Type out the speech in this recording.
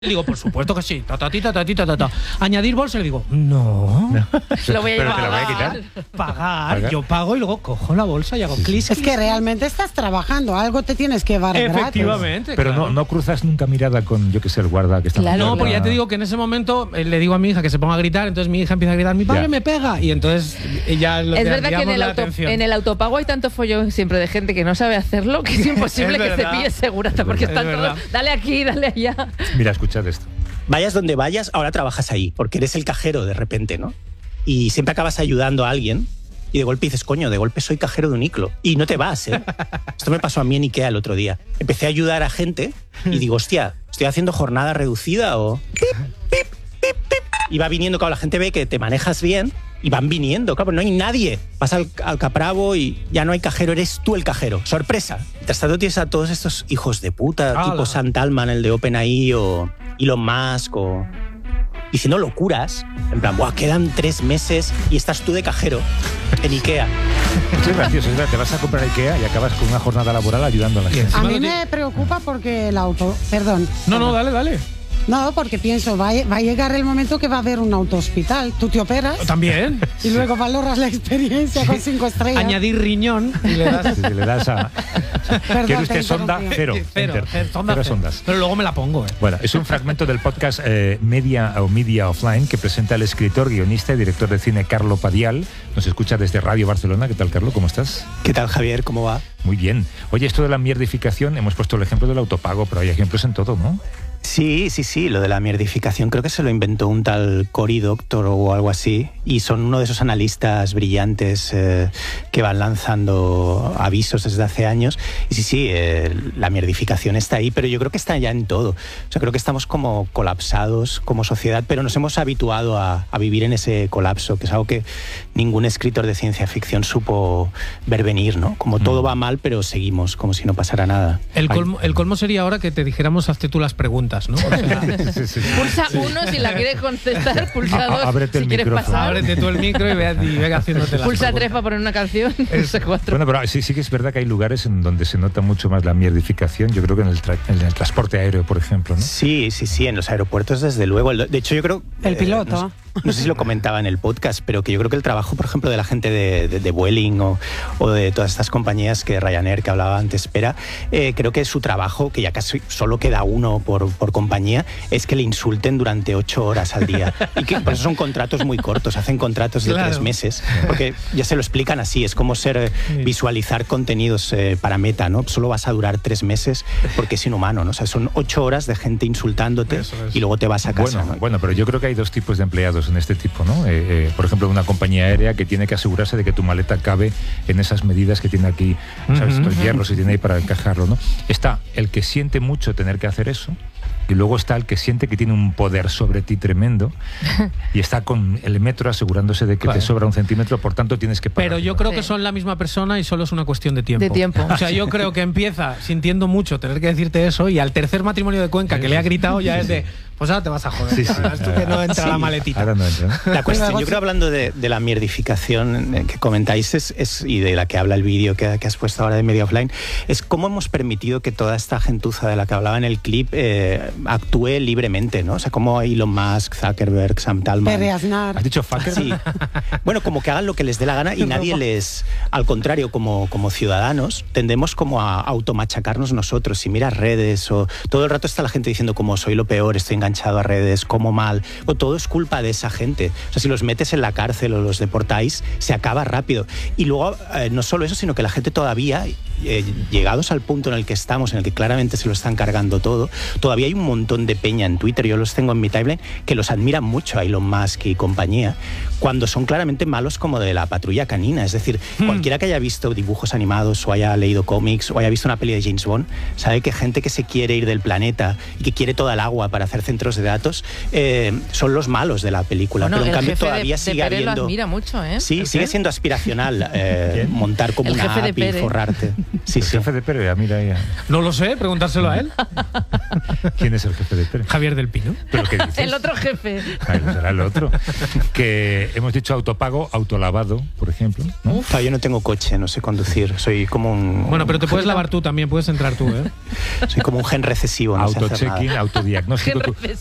Le digo, por supuesto que sí. Añadir bolsa, le digo, no. Lo voy a Pero te la voy a quitar. Pagar. Yo pago y luego cojo la bolsa y hago clic. Es que realmente estás trabajando, algo te tienes que llevar gratis. Efectivamente. Pero claro. no cruzas nunca mirada con, yo que sé, el guarda que está... Claro, No, porque ya te digo que en ese momento le digo a mi hija que se ponga a gritar, entonces mi hija empieza a gritar, mi padre Ya. me pega, y entonces ella lo Es verdad que en en el autopago hay tanto follón siempre de gente que no sabe hacerlo que es imposible Es que se verdad. pille segurata porque Es están verdad. todos, dale aquí, dale allá. Mira, escuchad esto. Vayas donde vayas, ahora trabajas ahí, porque eres el cajero de repente, ¿no? Y siempre acabas ayudando a alguien y de golpe dices, coño, de golpe soy cajero de un Iclo. Y no te vas, ¿eh? Esto me pasó a mí en Ikea el otro día. Empecé a ayudar a gente y digo, hostia, ¿estoy haciendo jornada reducida o...? Pip, pip, pip, pip. Y va viniendo, claro, la gente ve que te manejas bien y van viniendo, claro, pero no hay nadie. Vas al Capravo y ya no hay cajero, eres tú el cajero. ¡Sorpresa! Mientras tanto tienes a todos estos hijos de puta, ¡Hala! tipo Sam Altman, el de OpenAI, o Elon Musk, o... diciendo locuras. En plan, buah, quedan 3 meses y estás tú de cajero en Ikea. Esto es gracioso, es verdad, te vas a comprar a Ikea y acabas con una jornada laboral ayudando a la gente. A mí me preocupa porque el auto... Perdón. No, dale. No, porque pienso, va a llegar el momento que va a haber un autohospital. Tú te operas También. y luego valoras la experiencia con 5 estrellas. Añadir riñón y le das... Si le das a... Perdón, ¿Quiere te usted sonda? interrumpí. Cero. Enter. Cero sondas. Pero luego me la pongo, Bueno, es un fragmento del podcast Media Offline que presenta el escritor, guionista y director de cine Carlo Padial. Nos escucha desde Radio Barcelona. ¿Qué tal, Carlo? ¿Cómo estás? ¿Qué tal, Javier? ¿Cómo va? Muy bien. Oye, esto de la mierdificación, hemos puesto el ejemplo del autopago, pero hay ejemplos en todo, ¿no? Sí, lo de la mierdificación creo que se lo inventó un tal Cory Doctor o algo así, y son uno de esos analistas brillantes que van lanzando avisos desde hace años. Y sí, la mierdificación está ahí, pero yo creo que está ya en todo. O sea, creo que estamos como colapsados como sociedad, pero nos hemos habituado a vivir en ese colapso, que es algo que ningún escritor de ciencia ficción supo ver venir, ¿no? Como todo va mal, pero seguimos como si no pasara nada. El colmo sería ahora que te dijéramos, hazte tú las preguntas, ¿no? O sea, Sí. Pulsa 1 si la quieres contestar, pulsa 2 Ábrete si el quieres micrófono. pasar. ábrete tú el micro y venga haciéndote las Pulsa 3 preguntas. para poner una canción, pulsa 4. Bueno, pero sí que es verdad que hay lugares en donde se nota mucho más la mierdificación. Yo creo que en el transporte aéreo, por ejemplo, ¿no? Sí, en los aeropuertos desde luego. De hecho, yo creo... El piloto. No sé si lo comentaba en el podcast, pero que yo creo que el trabajo, por ejemplo, de la gente de Vueling o de todas estas compañías que Ryanair, que hablaba antes, creo que su trabajo, que ya casi solo queda uno por compañía, es que le insulten durante 8 horas al día. Y que por eso son contratos muy cortos, hacen contratos de 3 meses, porque ya se lo explican así, es como visualizar contenidos para Meta, ¿no? Solo vas a durar 3 meses porque es inhumano, ¿no? O sea, son 8 horas de gente insultándote y luego te vas a casa. Bueno, pero yo creo que hay 2 tipos de empleados en este tipo, ¿no? Por ejemplo, una compañía aérea que tiene que asegurarse de que tu maleta cabe en esas medidas que tiene aquí, ¿sabes? Estos hierros que tiene ahí para encajarlo, ¿no? Está el que siente mucho tener que hacer eso, y luego está el que siente que tiene un poder sobre ti tremendo y está con el metro asegurándose de que te sobra 1 centímetro, por tanto tienes que pagar. Pero yo creo que son la misma persona y solo es una cuestión de tiempo. De tiempo. O sea, yo creo que empieza sintiendo mucho tener que decirte eso y al tercer matrimonio de Cuenca que le ha gritado ya es de, pues ahora te vas a joder. Sí. Sabes tú que no entra la maletita. Ahora no entra, ¿no? La cuestión, yo creo, hablando de la mierdificación que comentáis y de la que habla el vídeo que has puesto ahora de Media Offline, es cómo hemos permitido que toda esta gentuza de la que hablaba en el clip actúe libremente, ¿no? O sea, como Elon Musk, Zuckerberg, Sam Altman. Pere Aznar. ¿Has dicho fucker? Sí. Bueno, como que hagan lo que les dé la gana y nadie les... Al contrario, como ciudadanos, tendemos como a automachacarnos nosotros. Si miras redes o... Todo el rato está la gente diciendo como soy lo peor, estoy enganchado a redes, como mal. O todo es culpa de esa gente. O sea, si los metes en la cárcel o los deportáis, se acaba rápido. Y luego, no solo eso, sino que la gente todavía, llegados al punto en el que estamos, en el que claramente se lo están cargando todo, todavía hay un montón de peña en Twitter, yo los tengo en mi timeline, que los admiran mucho a Elon Musk y compañía, cuando son claramente malos como de la Patrulla Canina. Es decir, cualquiera que haya visto dibujos animados o haya leído cómics o haya visto una peli de James Bond, sabe que gente que se quiere ir del planeta y que quiere toda el agua para hacer centros de datos, son los malos de la película. Bueno, pero en el cambio jefe todavía de sigue Pere habiendo... lo admira mucho, ¿eh? Sí, sigue siendo aspiracional montar como El una jefe de app y Pere. forrarte. Sí, el sí. jefe de Pérez, mira ya. No lo sé, preguntárselo a él. ¿Quién es el jefe de Pérez? Javier del Pino. ¿Pero qué dices? El otro jefe. Ay, será el otro. Que hemos dicho autopago, autolavado, por ejemplo, ¿no? Yo no tengo coche, no sé conducir. Soy como un... Bueno, pero te puedes lavar tú también, puedes entrar tú, ¿eh? Soy como un gen recesivo, no sé hacer nada. Autochecking, autodiagnóstico. Qué